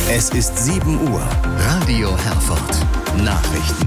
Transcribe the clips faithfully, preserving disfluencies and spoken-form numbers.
Es ist sieben Uhr. Radio Herford. Nachrichten.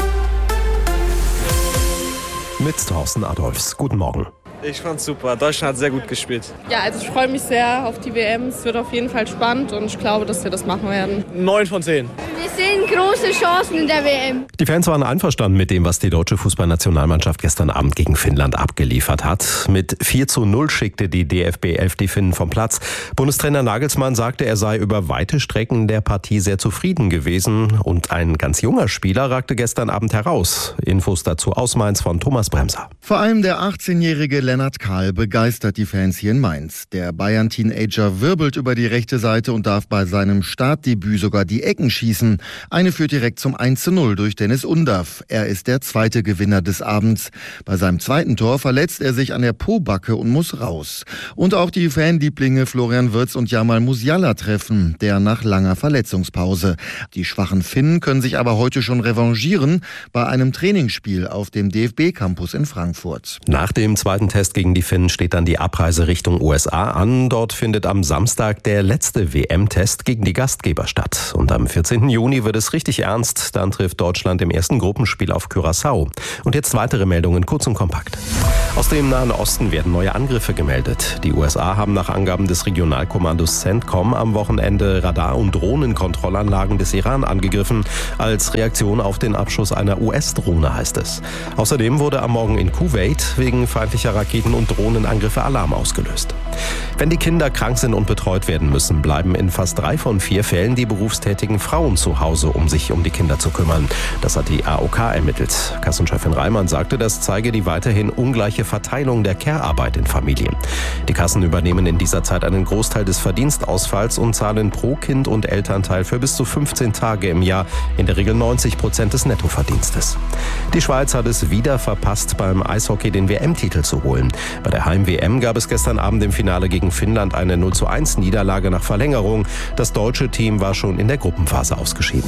Mit Thorsten Adolfs. Guten Morgen. Ich fand's super. Deutschland hat sehr gut gespielt. Ja, also ich freue mich sehr auf die W M. Es wird auf jeden Fall spannend und ich glaube, dass wir das machen werden. Neun von zehn. Wir sehen große Chancen in der W M. Die Fans waren einverstanden mit dem, was die deutsche Fußballnationalmannschaft gestern Abend gegen Finnland abgeliefert hat. Mit vier zu null schickte die D F B elf die Finnen vom Platz. Bundestrainer Nagelsmann sagte, er sei über weite Strecken der Partie sehr zufrieden gewesen. Und ein ganz junger Spieler ragte gestern Abend heraus. Infos dazu aus Mainz von Thomas Bremser. Vor allem der achtzehnjährige Lennart Kahl begeistert die Fans hier in Mainz. Der Bayern-Teenager wirbelt über die rechte Seite und darf bei seinem Startdebüt sogar die Ecken schießen. Eine führt direkt zum eins zu null durch Dennis Undav. Er ist der zweite Gewinner des Abends. Bei seinem zweiten Tor verletzt er sich an der Pobacke und muss raus. Und auch die Fanlieblinge Florian Wirtz und Jamal Musiala treffen, der nach langer Verletzungspause. Die schwachen Finnen können sich aber heute schon revanchieren bei einem Trainingsspiel auf dem D F B-Campus in Frankfurt. Nach dem zweiten Test gegen die Finnen steht dann die Abreise Richtung U S A an. Dort findet am Samstag der letzte W M-Test gegen die Gastgeber statt. Und am vierzehnten Juni wird es richtig ernst. Dann trifft Deutschland im ersten Gruppenspiel auf Curaçao. Und jetzt weitere Meldungen, kurz und kompakt. Aus dem Nahen Osten werden neue Angriffe gemeldet. Die U S A haben nach Angaben des Regionalkommandos CENTCOM am Wochenende Radar- und Drohnenkontrollanlagen des Iran angegriffen. Als Reaktion auf den Abschuss einer U S-Drohne, heißt es. Außerdem wurde am Morgen in Kuwait wegen feindlicher Raketen- und Drohnenangriffe Alarm ausgelöst. Wenn die Kinder krank sind und betreut werden müssen, bleiben in fast drei von vier Fällen die berufstätigen Frauen zu Hause, um sich um die Kinder zu kümmern. Das hat die A O K ermittelt. Kassenchefin Reimann sagte, das zeige die weiterhin ungleiche Verteilung der Care-Arbeit in Familien. Die Kassen übernehmen in dieser Zeit einen Großteil des Verdienstausfalls und zahlen pro Kind und Elternteil für bis zu fünfzehn Tage im Jahr, in der Regel neunzig Prozent des Nettoverdienstes. Die Schweiz hat es wieder verpasst, beim Eishockey den W M-Titel zu holen. Bei der Heim-W M gab es gestern Abend im Finale gegen Finnland eine null zu eins Niederlage nach Verlängerung. Das deutsche Team war schon in der Gruppenphase ausgeschieden.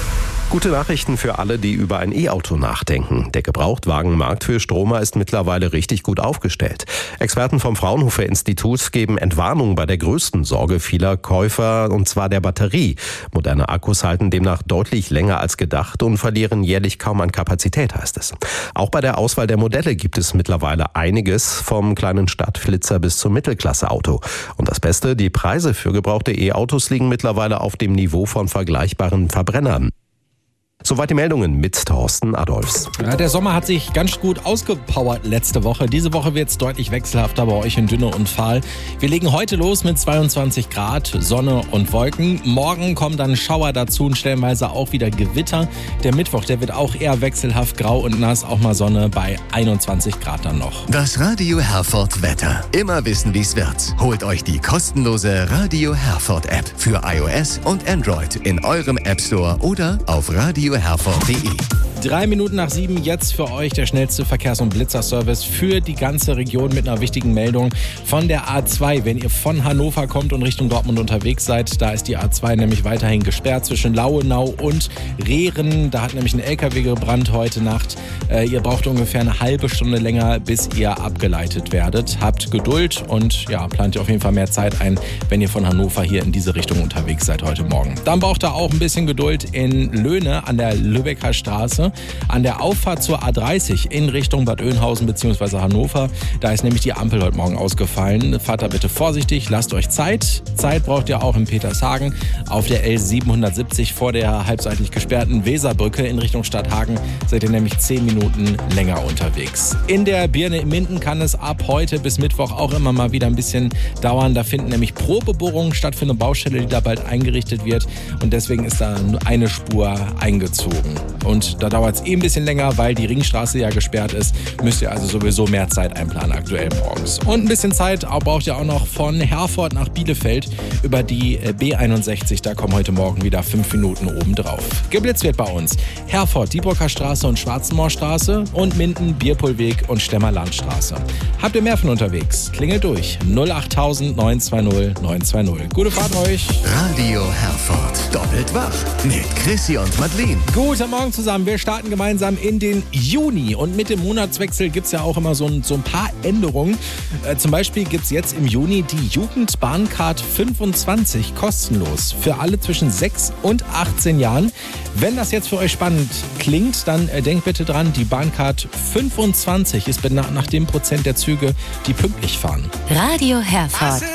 Gute Nachrichten für alle, die über ein E-Auto nachdenken. Der Gebrauchtwagenmarkt für Stromer ist mittlerweile richtig gut aufgestellt. Experten vom Fraunhofer Institut geben Entwarnung bei der größten Sorge vieler Käufer, und zwar der Batterie. Moderne Akkus halten demnach deutlich länger als gedacht und verlieren jährlich kaum an Kapazität, heißt es. Auch bei der Auswahl der Modelle gibt es mittlerweile einiges, vom kleinen Stadtflitzer bis zum Mittelklasse-Auto. Und das Beste, die Preise für gebrauchte E-Autos liegen mittlerweile auf dem Niveau von vergleichbaren Verbrennern. Soweit die Meldungen mit Thorsten Adolfs. Ja, der Sommer hat sich ganz gut ausgepowert letzte Woche. Diese Woche wird es deutlich wechselhafter bei euch in Dünne und Fahl. Wir legen heute los mit zweiundzwanzig Grad, Sonne und Wolken. Morgen kommen dann Schauer dazu und stellenweise auch wieder Gewitter. Der Mittwoch, der wird auch eher wechselhaft grau und nass, auch mal Sonne bei einundzwanzig Grad dann noch. Das Radio Herford Wetter. Immer wissen, wie es wird. Holt euch die kostenlose Radio Herford App für iOS und Android in eurem App Store oder auf radio herford punkt de. Drei Minuten nach sieben, jetzt für euch der schnellste Verkehrs- und Blitzerservice für die ganze Region mit einer wichtigen Meldung von der A zwei. Wenn ihr von Hannover kommt und Richtung Dortmund unterwegs seid, da ist die A zwei nämlich weiterhin gesperrt zwischen Lauenau und Rehren. Da hat nämlich ein L K W gebrannt heute Nacht. Äh, ihr braucht ungefähr eine halbe Stunde länger, bis ihr abgeleitet werdet. Habt Geduld und ja, plant ihr auf jeden Fall mehr Zeit ein, wenn ihr von Hannover hier in diese Richtung unterwegs seid heute Morgen. Dann braucht ihr auch ein bisschen Geduld in Löhne an der Lübecker Straße. An der Auffahrt zur A dreißig in Richtung Bad Oeynhausen bzw. Hannover. Da ist nämlich die Ampel heute Morgen ausgefallen. Fahrt da bitte vorsichtig, lasst euch Zeit. Zeit braucht ihr auch in Petershagen. Auf der L siebenhundertsiebzig vor der halbseitig gesperrten Weserbrücke in Richtung Stadthagen seid ihr nämlich zehn Minuten länger unterwegs. In der Birne in Minden kann es ab heute bis Mittwoch auch immer mal wieder ein bisschen dauern. Da finden nämlich Probebohrungen statt für eine Baustelle, die da bald eingerichtet wird. Und deswegen ist da nur eine Spur eingezogen. Und da dauert es eh ein bisschen länger, weil die Ringstraße ja gesperrt ist. Müsst ihr also sowieso mehr Zeit einplanen aktuell morgens. Und ein bisschen Zeit braucht ihr auch noch von Herford nach Bielefeld über die B einundsechzig. Da kommen heute Morgen wieder fünf Minuten oben drauf. Geblitzt wird bei uns Herford, Dieburger Straße und Schwarzenmoorstraße und Minden, Bierpohlweg und Stemmer Landstraße. Habt ihr mehr von unterwegs? Klingelt durch. null acht tausend neun zwei null neun zwei null. Gute Fahrt euch. Radio Herford. Doppelt wach mit Chrissy und Madeleine. Guten Morgen zusammen. Wir starten gemeinsam in den Juni und mit dem Monatswechsel gibt es ja auch immer so ein, so ein paar Änderungen. Äh, zum Beispiel gibt es jetzt im Juni die Jugendbahncard fünfundzwanzig kostenlos für alle zwischen sechs und achtzehn Jahren. Wenn das jetzt für euch spannend klingt, dann äh, denkt bitte dran, die Bahncard fünfundzwanzig ist benannt nach dem Prozent der Züge, die pünktlich fahren. Radio Herford.